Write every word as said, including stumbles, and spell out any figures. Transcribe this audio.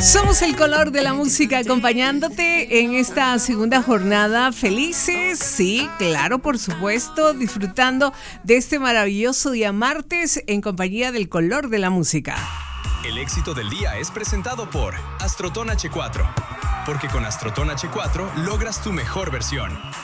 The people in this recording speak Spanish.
Somos el color de la música acompañándote en esta segunda jornada. Felices, sí, claro, por supuesto, disfrutando de este maravilloso día martes en compañía del color de la música. El éxito del día es presentado por Astroton H cuatro, porque con Astroton H cuatro logras tu mejor versión.